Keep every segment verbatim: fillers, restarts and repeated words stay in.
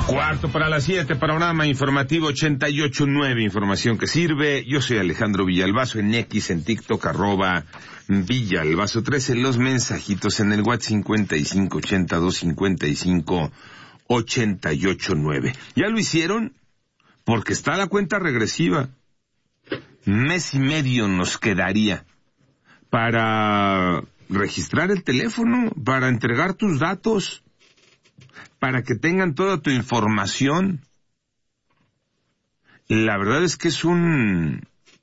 Cuarto para las siete, panorama informativo ochenta y ocho punto nueve, información que sirve. Yo soy Alejandro Villalbazo, en X, en TikTok, arroba Villalbazo trece, los mensajitos en el WhatsApp cincuenta y cinco ochenta y dos cincuenta y cinco ochenta y ocho nueve. ¿Ya lo hicieron? Porque está la cuenta regresiva. Mes y medio nos quedaría para registrar el teléfono, para entregar tus datos, para que tengan toda tu información. La verdad es que es un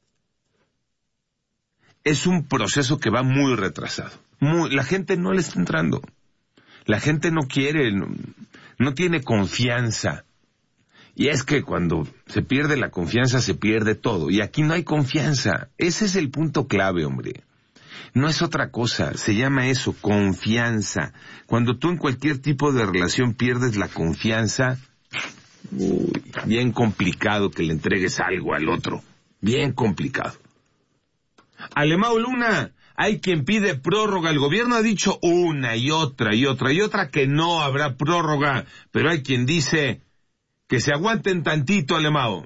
es un proceso que va muy retrasado. Muy, la gente no le está entrando. La gente no quiere, no, no tiene confianza. Y es que cuando se pierde la confianza, se pierde todo. Y aquí no hay confianza. Ese es el punto clave, hombre. No es otra cosa, se llama eso, confianza. Cuando tú en cualquier tipo de relación pierdes la confianza, uy, bien complicado que le entregues algo al otro. Bien complicado. Alemão Luna, hay quien pide prórroga. El gobierno ha dicho una y otra y otra y otra que no habrá prórroga. Pero hay quien dice que se aguanten tantito, Alemão.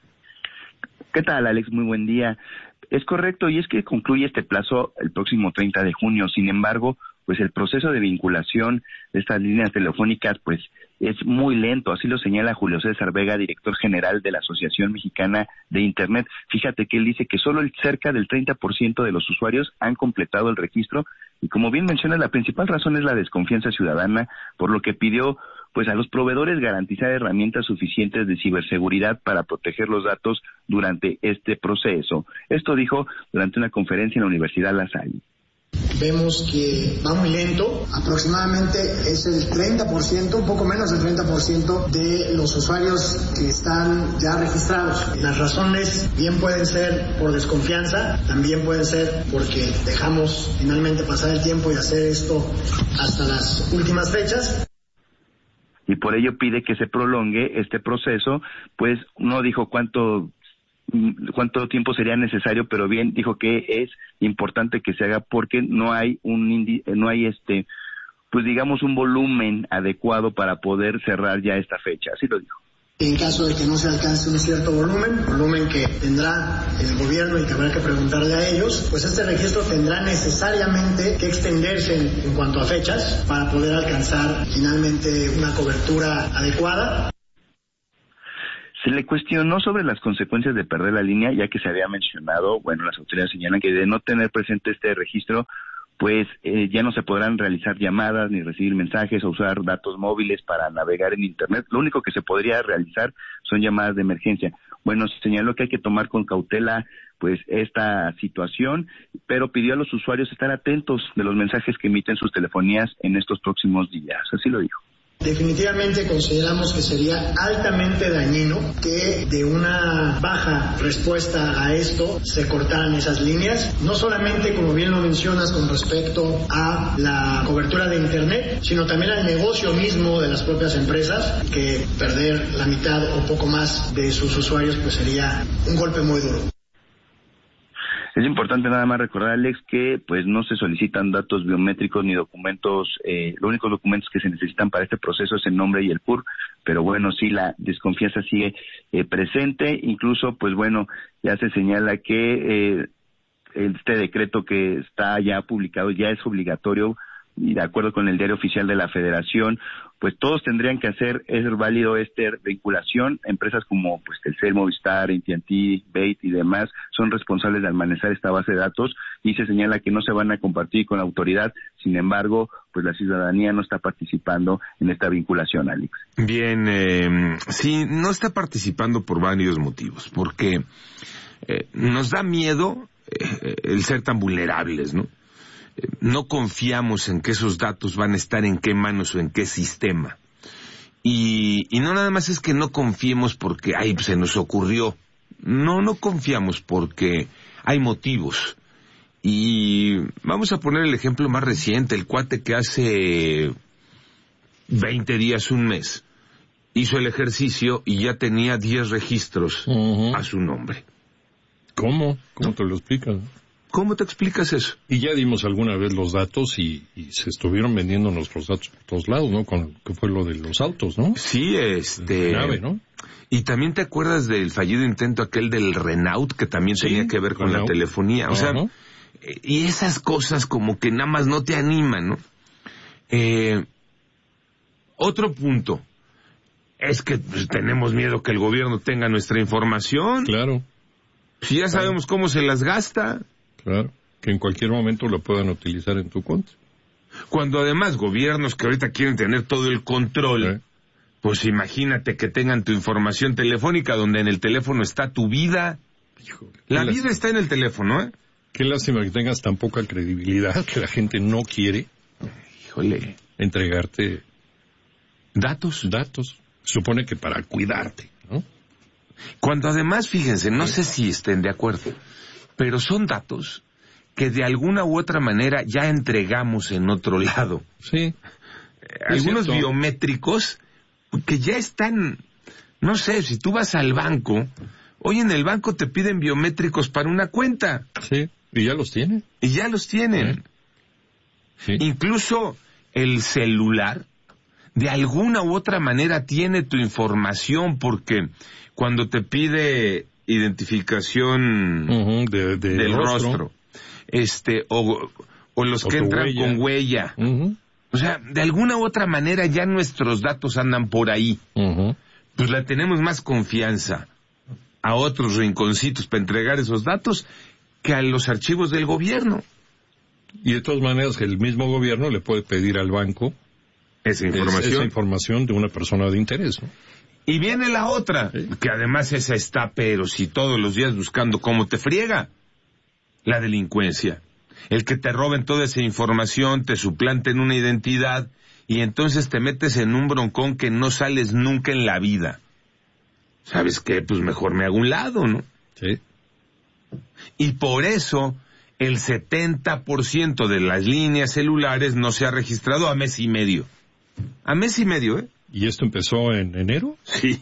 ¿Qué tal, Alex? Muy buen día. Es correcto, y es que concluye este plazo el próximo treinta de junio. Sin embargo, pues el proceso de vinculación de estas líneas telefónicas pues es muy lento, así lo señala Julio César Vega, director general de la Asociación Mexicana de Internet. Fíjate que él dice que solo el cerca del treinta por ciento de los usuarios han completado el registro, y como bien menciona, la principal razón es la desconfianza ciudadana, por lo que pidió pues a los proveedores garantizar herramientas suficientes de ciberseguridad para proteger los datos durante este proceso. Esto dijo durante una conferencia en la Universidad La Salle. Vemos que va muy lento, aproximadamente es el treinta por ciento, un poco menos del treinta por ciento de los usuarios que están ya registrados. Las razones bien pueden ser por desconfianza, también pueden ser porque dejamos finalmente pasar el tiempo y hacer esto hasta las últimas fechas. Y por ello pide que se prolongue este proceso, pues no dijo cuánto cuánto tiempo sería necesario, pero bien dijo que es importante que se haga porque no hay un indi- no hay este pues digamos un volumen adecuado para poder cerrar ya esta fecha, así lo dijo. En caso de que no se alcance un cierto volumen, volumen que tendrá el gobierno y que habrá que preguntarle a ellos, pues este registro tendrá necesariamente que extenderse en, en cuanto a fechas para poder alcanzar finalmente una cobertura adecuada. Se le cuestionó sobre las consecuencias de perder la línea, ya que se había mencionado, bueno, las autoridades señalan que de no tener presente este registro, pues eh, ya no se podrán realizar llamadas, ni recibir mensajes o usar datos móviles para navegar en Internet. Lo único que se podría realizar son llamadas de emergencia. Bueno, se señaló que hay que tomar con cautela pues esta situación, pero pidió a los usuarios estar atentos de los mensajes que emiten sus telefonías en estos próximos días. Así lo dijo. Definitivamente consideramos que sería altamente dañino que de una baja respuesta a esto se cortaran esas líneas, no solamente, como bien lo mencionas, con respecto a la cobertura de Internet, sino también al negocio mismo de las propias empresas, que perder la mitad o poco más de sus usuarios pues sería un golpe muy duro. Es importante nada más recordar, Alex, que pues no se solicitan datos biométricos ni documentos, eh, los únicos documentos que se necesitan para este proceso es el nombre y el P U R, pero bueno, sí, la desconfianza sigue eh, presente, incluso pues bueno, ya se señala que eh, este decreto que está ya publicado ya es obligatorio, y de acuerdo con el Diario Oficial de la Federación, pues todos tendrían que hacer, es válido esta vinculación. Empresas como pues Telcel, Movistar, A T and T, Bait y demás son responsables de almacenar esta base de datos, y se señala que no se van a compartir con la autoridad. Sin embargo, pues la ciudadanía no está participando en esta vinculación, Alex. Bien, eh, sí, no está participando por varios motivos, porque eh, nos da miedo eh, el ser tan vulnerables, ¿no? No confiamos en que esos datos van a estar en qué manos o en qué sistema. Y, y no nada más es que no confiemos porque, ay, se nos ocurrió. No, no confiamos porque hay motivos. Y vamos a poner el ejemplo más reciente, el cuate que hace veinte días, un mes, hizo el ejercicio y ya tenía diez registros uh-huh. a su nombre. ¿Cómo? ¿Cómo te lo explicas? ¿Cómo te explicas eso? Y ya dimos alguna vez los datos y, y se estuvieron vendiendo nuestros datos por todos lados, ¿no? Con que fue lo de los autos, ¿no? Sí, este... El nave, ¿no? Y también te acuerdas del fallido intento aquel del Renault, que también sí, tenía que ver con Renault. La telefonía. O uh-huh. sea, y esas cosas como que nada más no te animan, ¿no? Eh, otro punto es que pues, tenemos miedo que el gobierno tenga nuestra información. Claro. Si ya sabemos claro. cómo se las gasta. Claro, que en cualquier momento lo puedan utilizar en tu cuenta. Cuando además gobiernos que ahorita quieren tener todo el control, ¿eh? Pues imagínate que tengan tu información telefónica, donde en el teléfono está tu vida. Hijo, la vida está en el teléfono, ¿eh? Qué lástima que tengas tan poca credibilidad que la gente no quiere. Híjole. Entregarte datos. Datos. Supone que para cuidarte, ¿no? Cuando además, fíjense, no sé si estén de acuerdo, pero son datos que de alguna u otra manera ya entregamos en otro lado. Sí. Algunos biométricos que ya están, no sé, si tú vas al banco, hoy en el banco te piden biométricos para una cuenta. Sí, y ya los tienen. Y ya los tienen. Sí. Incluso el celular, de alguna u otra manera tiene tu información, porque cuando te pide identificación uh-huh, de, de del rostro, rostro este o, o los o que entran huella. con huella, uh-huh. o sea, de alguna u otra manera ya nuestros datos andan por ahí. Uh-huh. Pues le tenemos más confianza a otros rinconcitos para entregar esos datos que a los archivos del gobierno. Y de todas maneras el mismo gobierno le puede pedir al banco esa información, esa información de una persona de interés, ¿no? Y viene la otra, sí. que además esa está, pero si todos los días buscando cómo te friega, la delincuencia. El que te roben toda esa información, te suplanten una identidad, y entonces te metes en un broncón que no sales nunca en la vida. ¿Sabes qué? Pues mejor me hago un lado, ¿no? Sí. Y por eso el setenta por ciento de las líneas celulares no se ha registrado a mes y medio. A mes y medio, ¿eh? ¿Y esto empezó en enero? Sí.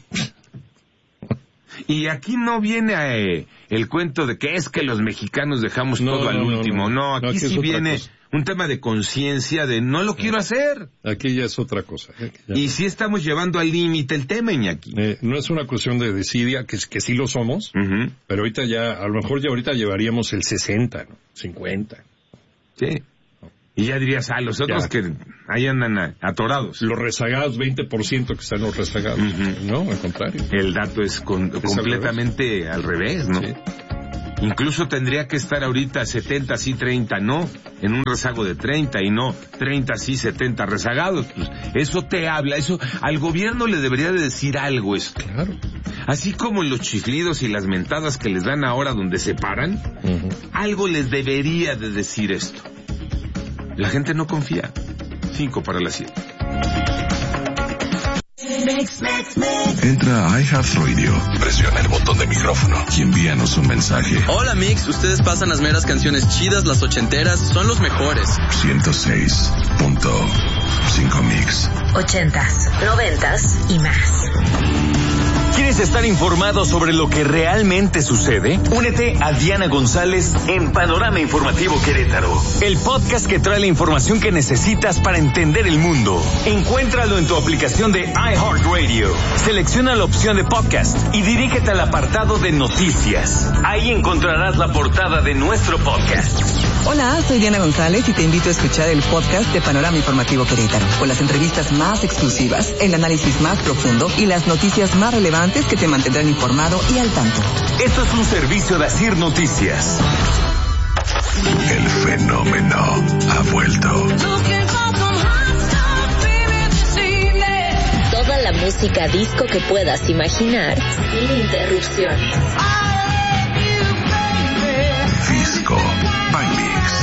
Y aquí no viene eh, el cuento de que es que los mexicanos dejamos no, todo no, al no, último. No, no aquí, no, aquí sí viene cosa. Un tema de conciencia de no lo sí. quiero hacer. Aquí ya es otra cosa. ¿eh? Y sí estamos llevando al límite el tema, Iñaki. Eh, no es una cuestión de desidia, que, que sí lo somos, uh-huh. pero ahorita ya, a lo mejor ya ahorita llevaríamos el sesenta, ¿no? cincuenta. Sí. Y ya dirías, ah, los otros ya. que ahí andan atorados. Los rezagados, veinte por ciento que están los rezagados. Uh-huh. No, al contrario. El dato es, con, es completamente al revés, al revés ¿no? Sí. Incluso tendría que estar ahorita setenta sí, treinta no, en un rezago de treinta y no treinta sí, setenta rezagados. Pues eso te habla, eso al gobierno le debería de decir algo esto. Claro. Así como los chiflidos y las mentadas que les dan ahora donde se paran, uh-huh. algo les debería de decir esto. La gente no confía. Cinco para las siete. Entra a iHeartRadio, presiona el botón de micrófono y envíanos un mensaje. Hola Mix, ustedes pasan las meras canciones chidas, las ochenteras, son los mejores. ciento seis punto cinco Mix. Ochentas, noventas y más. ¿Quieres estar informado sobre lo que realmente sucede? Únete a Diana González en Panorama Informativo Querétaro, el podcast que trae la información que necesitas para entender el mundo. Encuéntralo en tu aplicación de iHeartRadio. Selecciona la opción de podcast y dirígete al apartado de noticias. Ahí encontrarás la portada de nuestro podcast. Hola, soy Diana González y te invito a escuchar el podcast de Panorama Informativo Querétaro, con las entrevistas más exclusivas, el análisis más profundo y las noticias más relevantes que te mantendrán informado y al tanto. Esto es un servicio de Asir Noticias. El fenómeno ha vuelto. Toda la música disco que puedas imaginar sin interrupciones. Disco by Mix.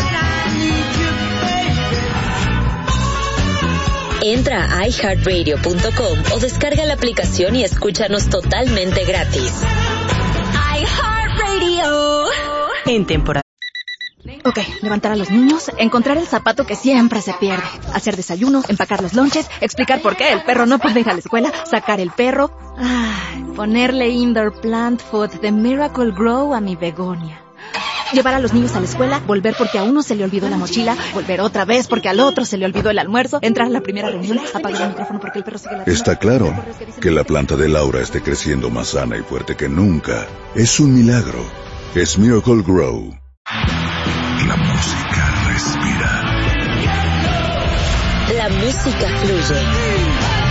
Entra a i heart radio punto com o descarga la aplicación y escúchanos totalmente gratis. iHeartRadio. En temporada. Ok, levantar a los niños, encontrar el zapato que siempre se pierde, hacer desayuno, empacar los lonches, explicar por qué el perro no puede ir a la escuela, sacar el perro, ay, ponerle indoor plant food de Miracle Grow a mi begonia. Llevar a los niños a la escuela, volver porque a uno se le olvidó la mochila, volver otra vez porque al otro se le olvidó el almuerzo, entrar a la primera reunión, apagar el micrófono porque el perro sigue ladrando. Está claro que la planta de Laura esté creciendo más sana y fuerte que nunca. Es un milagro. Es Miracle Grow. La música respira. La música fluye.